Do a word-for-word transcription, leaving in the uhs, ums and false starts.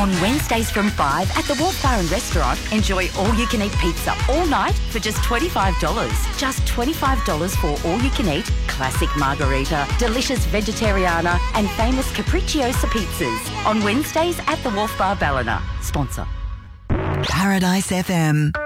On Wednesdays from five at the Wharf Bar and Restaurant, enjoy all-you-can-eat pizza all night for just twenty-five dollars. Just twenty-five dollars for all-you-can-eat, classic margarita, delicious vegetariana and famous capricciosa pizzas. On Wednesdays at the Wharf Bar Ballina. Sponsor. Paradise F M.